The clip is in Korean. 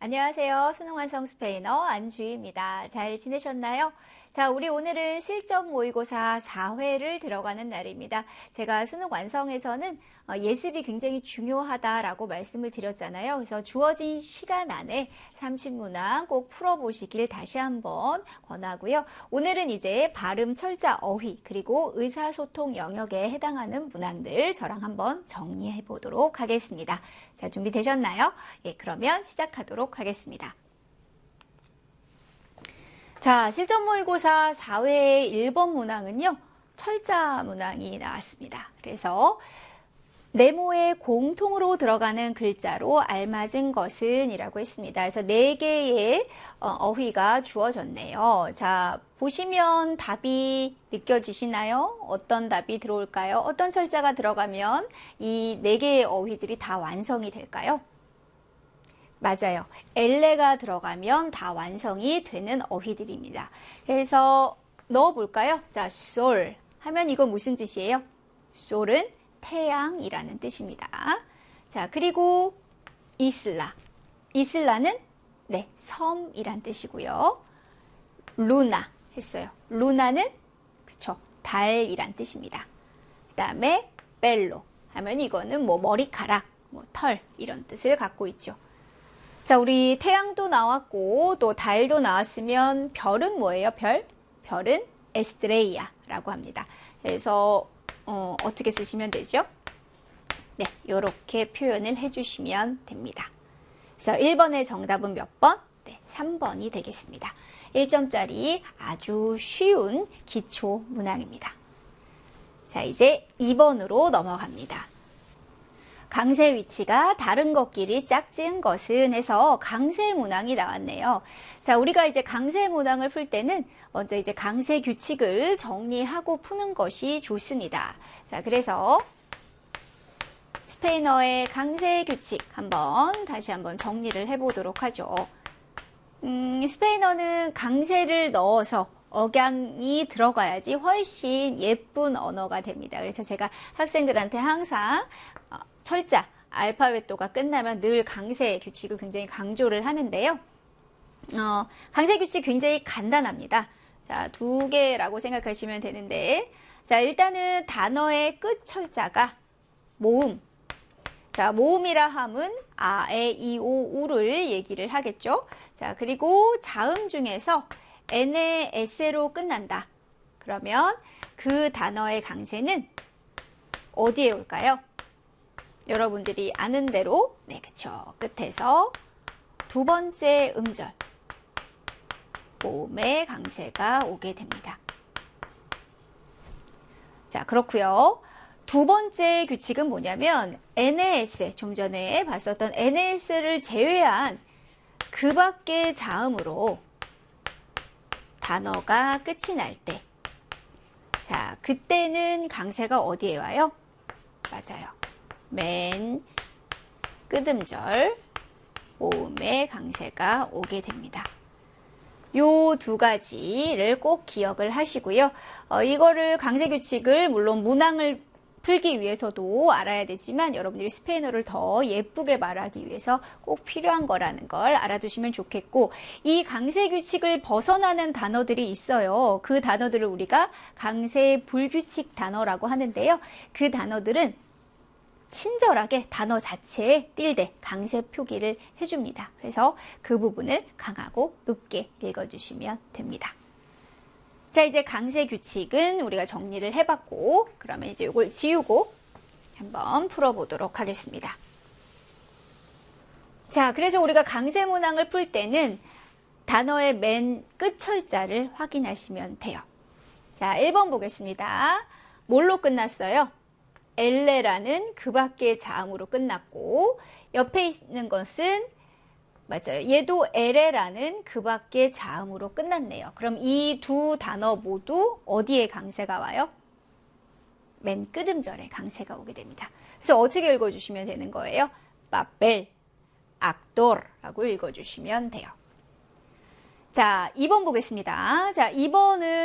안녕하세요. 수능 완성 스페인어 안주희입니다. 잘 지내셨나요? 자, 우리 오늘은 실전 모의고사 4회를 들어가는 날입니다. 제가 수능 완성에서는 예습이 굉장히 중요하다라고 말씀을 드렸잖아요. 그래서 주어진 시간 안에 30문항 꼭 풀어보시길 다시 한번 권하고요. 오늘은 이제 발음, 철자, 어휘, 그리고 의사소통 영역에 해당하는 문항들 저랑 한번 정리해 보도록 하겠습니다. 자, 준비되셨나요? 예, 그러면 시작하도록 하겠습니다. 자, 실전 모의고사 4회 1번 문항은요, 철자 문항이 나왔습니다. 그래서 네모에 공통으로 들어가는 글자로 알맞은 것은 이라고 했습니다. 그래서 4개의 어휘가 주어졌네요. 자, 보시면 답이 느껴지시나요? 어떤 답이 들어올까요? 어떤 철자가 들어가면 이 4개의 어휘들이 다 완성이 될까요? 맞아요. 엘레가 들어가면 다 완성이 되는 어휘들입니다. 그래서 넣어볼까요? 자, 솔 하면 이거 무슨 뜻이에요? 솔은 태양이라는 뜻입니다. 자, 그리고 이슬라. 이슬라는 네, 섬이란 뜻이고요. 루나 했어요. 루나는 그쵸, 달이란 뜻입니다. 그 다음에 벨로 하면 이거는 뭐 머리카락, 뭐 털 이런 뜻을 갖고 있죠. 자, 우리 태양도 나왔고 또 달도 나왔으면 별은 뭐예요? 별? 별은 에스트레이아라고 합니다. 그래서 어떻게 쓰시면 되죠? 네, 이렇게 표현을 해주시면 됩니다. 그래서 1번의 정답은 몇 번? 네, 3번이 되겠습니다. 1점짜리 아주 쉬운 기초 문항입니다. 자, 이제 2번으로 넘어갑니다. 강세 위치가 다른 것끼리 짝지은 것은 해서 강세 문항이 나왔네요. 자, 우리가 이제 강세 문항을 풀 때는 먼저 이제 강세 규칙을 정리하고 푸는 것이 좋습니다. 자, 그래서 스페인어의 강세 규칙 다시 한번 정리를 해보도록 하죠. 스페인어는 강세를 넣어서 억양이 들어가야지 훨씬 예쁜 언어가 됩니다. 그래서 제가 학생들한테 항상 철자, 알파벳도가 끝나면 늘 강세 규칙을 굉장히 강조를 하는데요. 강세 규칙 굉장히 간단합니다. 자, 2개라고 생각하시면 되는데, 자, 일단은 단어의 끝 철자가 모음. 자, 모음이라 함은 아, 에, 이, 오, 우를 얘기를 하겠죠. 자, 그리고 자음 중에서 n에 s로 끝난다. 그러면 그 단어의 강세는 어디에 올까요? 여러분들이 아는 대로, 네, 그쵸. 끝에서 두 번째 음절, 모음의 강세가 오게 됩니다. 자, 그렇고요. 두 번째 규칙은 뭐냐면 NAS, 좀 전에 봤었던 NAS를 제외한 그 밖의 자음으로 단어가 끝이 날 때, 자, 그때는 강세가 어디에 와요? 맞아요. 맨 끝음절 모음의 강세가 오게 됩니다. 요 2가지를 꼭 기억을 하시고요. 이거를 강세 규칙을 물론 문항을 풀기 위해서도 알아야 되지만 여러분들이 스페인어를 더 예쁘게 말하기 위해서 꼭 필요한 거라는 걸 알아두시면 좋겠고, 이 강세 규칙을 벗어나는 단어들이 있어요. 그 단어들을 우리가 강세 불규칙 단어라고 하는데요. 그 단어들은 친절하게 단어 자체에 틸데, 강세 표기를 해줍니다. 그래서 그 부분을 강하고 높게 읽어주시면 됩니다. 자, 이제 강세 규칙은 우리가 정리를 해봤고, 그러면 이제 이걸 지우고 한번 풀어보도록 하겠습니다. 자, 그래서 우리가 강세 문항을 풀 때는 단어의 맨 끝 철자를 확인하시면 돼요. 자, 1번 보겠습니다. 뭘로 끝났어요? 엘레라는 그 밖의 자음으로 끝났고, 옆에 있는 것은 맞아요. 얘도 에레라는 그 밖의 자음으로 끝났네요. 그럼 이 두 단어 모두 어디에 강세가 와요? 맨 끝음절에 강세가 오게 됩니다. 그래서 어떻게 읽어주시면 되는 거예요? 파펠, 악도라고 읽어주시면 돼요. 자, 2번 보겠습니다. 자, 2번은